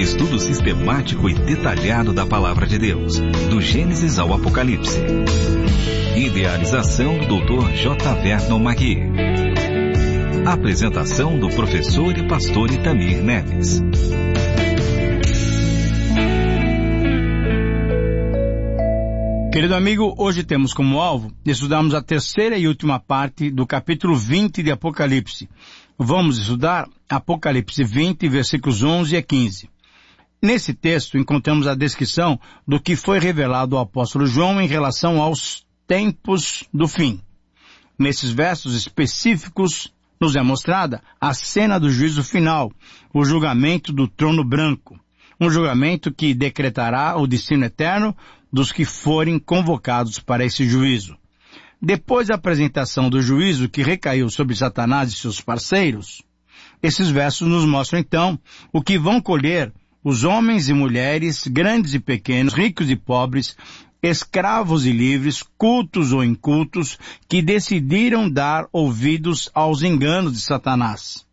Estudo sistemático e detalhado da Palavra de Deus, do Gênesis ao Apocalipse. Idealização do Dr. J. Vernon Magui. Apresentação do professor e pastor Itamir Neves. Querido amigo, hoje temos como alvo estudarmos a terceira e última parte do capítulo 20 de Apocalipse. Vamos estudar Apocalipse 20, versículos 11 a 15. Nesse texto encontramos a descrição do que foi revelado ao apóstolo João em relação aos tempos do fim. Nesses versos específicos nos é mostrada a cena do juízo final, o julgamento do trono branco, um julgamento que decretará o destino eterno dos que forem convocados para esse juízo. Depois da apresentação do juízo que recaiu sobre Satanás e seus parceiros, esses versos nos mostram então o que vão colher os homens e mulheres, grandes e pequenos, ricos e pobres, escravos e livres, cultos ou incultos, que decidiram dar ouvidos aos enganos de Satanás.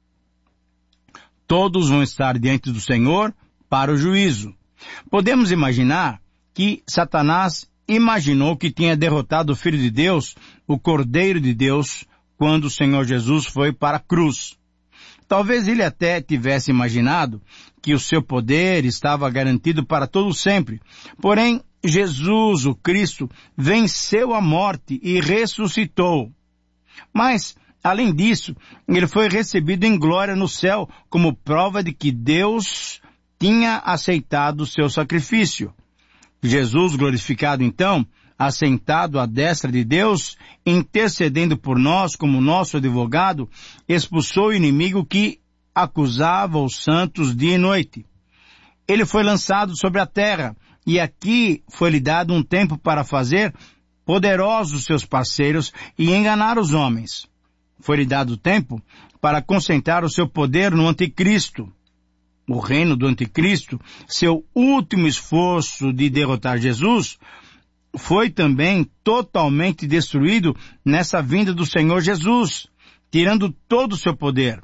Todos vão estar diante do Senhor para o juízo. Podemos imaginar que Satanás imaginou que tinha derrotado o Filho de Deus, o Cordeiro de Deus, quando o Senhor Jesus foi para a cruz. Talvez ele até tivesse imaginado que o seu poder estava garantido para todo sempre. Porém, Jesus, o Cristo, venceu a morte e ressuscitou. Mas, além disso, ele foi recebido em glória no céu como prova de que Deus tinha aceitado o seu sacrifício. Jesus, glorificado então, assentado à destra de Deus, intercedendo por nós como nosso advogado, expulsou o inimigo que acusava os santos dia e noite. Ele foi lançado sobre a terra, e aqui foi-lhe dado um tempo para fazer poderosos seus parceiros e enganar os homens. Foi-lhe dado tempo para concentrar o seu poder no anticristo. O reino do anticristo, seu último esforço de derrotar Jesus, foi também totalmente destruído nessa vinda do Senhor Jesus, tirando todo o seu poder.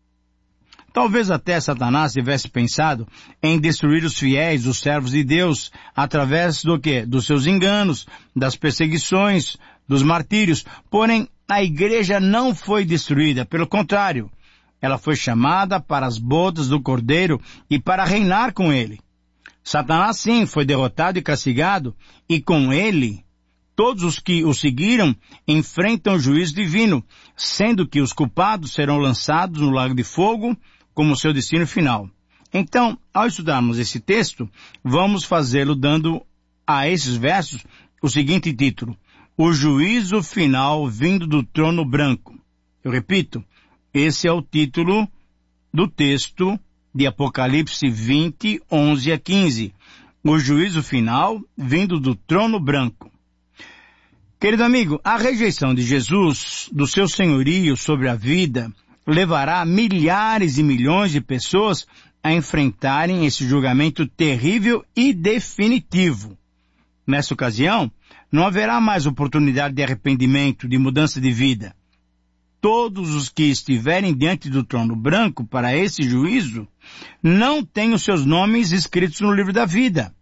Talvez até Satanás tivesse pensado em destruir os fiéis, os servos de Deus, através do quê? Dos seus enganos, das perseguições, dos martírios. Porém, a igreja não foi destruída, pelo contrário, ela foi chamada para as bodas do Cordeiro e para reinar com ele. Satanás, sim, foi derrotado e castigado, e com ele, todos os que o seguiram enfrentam o juízo divino, sendo que os culpados serão lançados no lago de fogo como seu destino final. Então, ao estudarmos esse texto, vamos fazê-lo dando a esses versos o seguinte título: O juízo final vindo do trono branco. Eu repito, esse é o título do texto de Apocalipse 20, 11 a 15. O juízo final vindo do trono branco. Querido amigo, a rejeição de Jesus, do seu senhorio sobre a vida, levará milhares e milhões de pessoas a enfrentarem esse julgamento terrível e definitivo. Nessa ocasião, não haverá mais oportunidade de arrependimento, de mudança de vida. Todos os que estiverem diante do trono branco para esse juízo não têm os seus nomes escritos no livro da vida.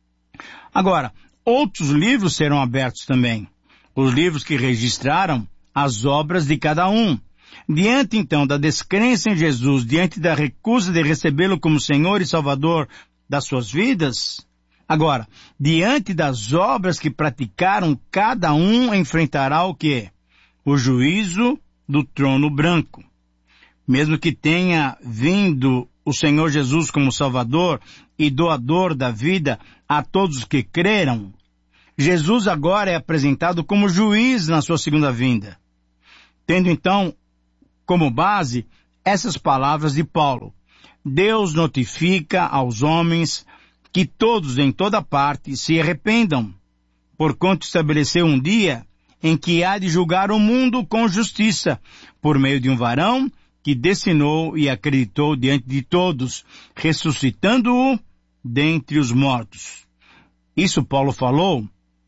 Agora, outros livros serão abertos também. Os livros que registraram as obras de cada um. Diante, então, da descrença em Jesus, diante da recusa de recebê-lo como Senhor e Salvador das suas vidas, agora, diante das obras que praticaram, cada um enfrentará o quê? O juízo do trono branco. Mesmo que tenha vindo o Senhor Jesus como Salvador e doador da vida a todos os que creram, Jesus agora é apresentado como juiz na sua segunda vinda. Tendo então como base essas palavras de Paulo: Deus notifica aos homens que todos em toda parte se arrependam, porquanto estabeleceu um dia em que há de julgar o mundo com justiça, por meio de um varão que destinou e acreditou diante de todos, ressuscitando-o dentre os mortos. Isso Paulo falou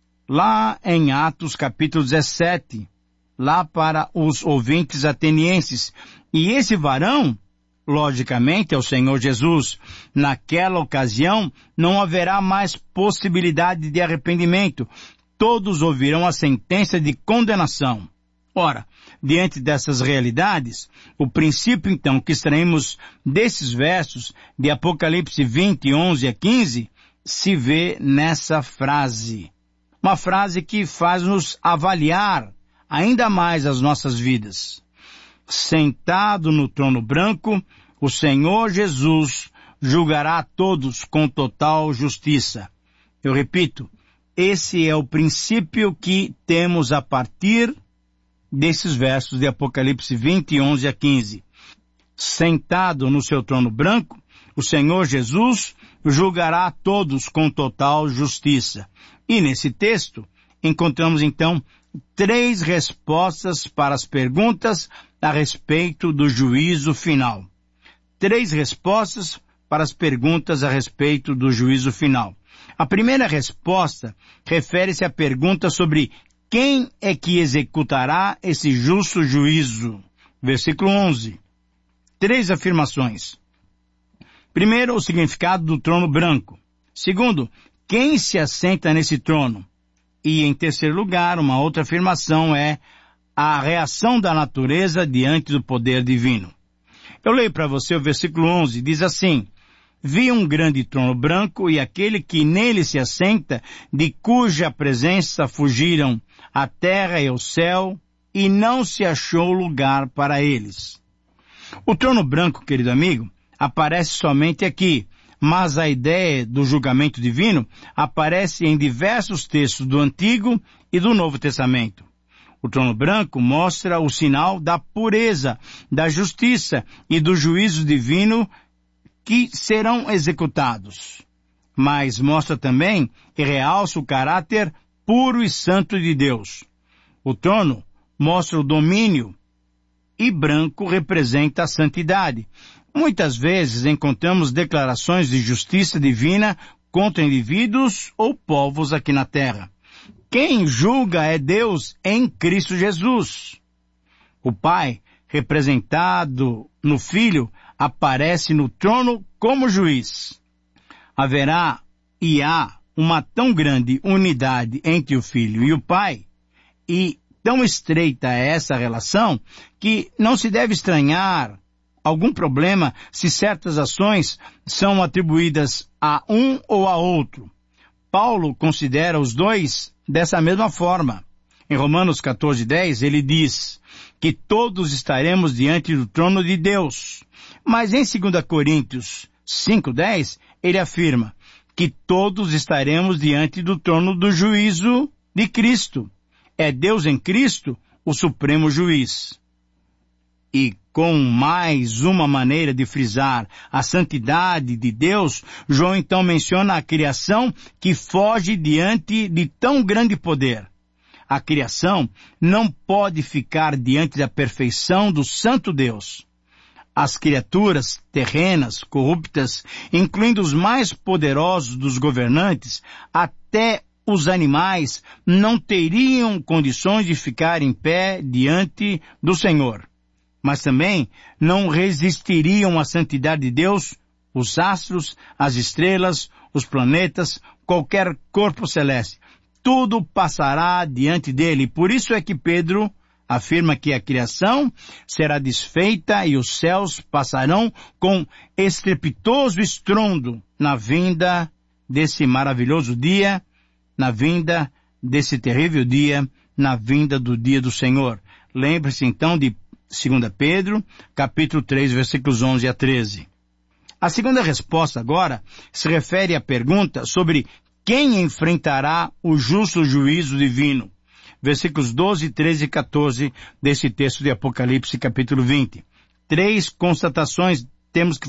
lá em Atos capítulo 17, lá para os ouvintes atenienses. E esse varão, logicamente, ao Senhor Jesus. Naquela ocasião, não haverá mais possibilidade de arrependimento. Todos ouvirão a sentença de condenação. Ora, diante dessas realidades, o princípio então que extraímos desses versos de Apocalipse 20, 11 a 15, se vê nessa frase. Uma frase que faz-nos avaliar ainda mais as nossas vidas. Sentado no trono branco, o Senhor Jesus julgará a todos com total justiça. Eu repito, esse é o princípio que temos a partir desses versos de Apocalipse 20, 11 a 15. Sentado no seu trono branco, o Senhor Jesus julgará a todos com total justiça. E nesse texto, encontramos então 3 respostas para as perguntas a respeito do juízo final. 3 respostas para as perguntas a respeito do juízo final. A primeira resposta refere-se à pergunta sobre quem é que executará esse justo juízo. Versículo 11. 3 afirmações. Primeiro, o significado do trono branco. Segundo, quem se assenta nesse trono. E, em terceiro lugar, uma outra afirmação é a reação da natureza diante do poder divino. Eu leio para você o versículo 11, diz assim: Vi um grande trono branco e aquele que nele se assenta, de cuja presença fugiram a terra e o céu, e não se achou lugar para eles. O trono branco, querido amigo, aparece somente aqui, mas a ideia do julgamento divino aparece em diversos textos do Antigo e do Novo Testamento. O trono branco mostra o sinal da pureza, da justiça e do juízo divino que serão executados. Mas mostra também e realça o caráter puro e santo de Deus. O trono mostra o domínio e branco representa a santidade. Muitas vezes encontramos declarações de justiça divina contra indivíduos ou povos aqui na terra. Quem julga é Deus em Cristo Jesus. O Pai, representado no Filho, aparece no trono como juiz. Haverá e há uma tão grande unidade entre o Filho e o Pai, e tão estreita é essa relação, que não se deve estranhar algum problema se certas ações são atribuídas a um ou a outro. Paulo considera os dois dessa mesma forma. Em Romanos 14:10, ele diz que todos estaremos diante do trono de Deus. Mas em 2 Coríntios 5:10, ele afirma que todos estaremos diante do trono do juízo de Cristo. É Deus em Cristo o supremo juiz. E com mais uma maneira de frisar a santidade de Deus, João então menciona a criação que foge diante de tão grande poder. A criação não pode ficar diante da perfeição do santo Deus. As criaturas terrenas, corruptas, incluindo os mais poderosos dos governantes, até os animais, não teriam condições de ficar em pé diante do Senhor. Mas também não resistiriam à santidade de Deus os astros, as estrelas, os planetas, qualquer corpo celeste. Tudo passará diante dele. Por isso é que Pedro afirma que a criação será desfeita e os céus passarão com estrepitoso estrondo na vinda desse maravilhoso dia, na vinda desse terrível dia, na vinda do dia do Senhor. Lembre-se então de 2 Pedro, capítulo 3, versículos 11 a 13. A segunda resposta agora se refere à pergunta sobre quem enfrentará o justo juízo divino. Versículos 12, 13 e 14 desse texto de Apocalipse, capítulo 20. 3 constatações temos que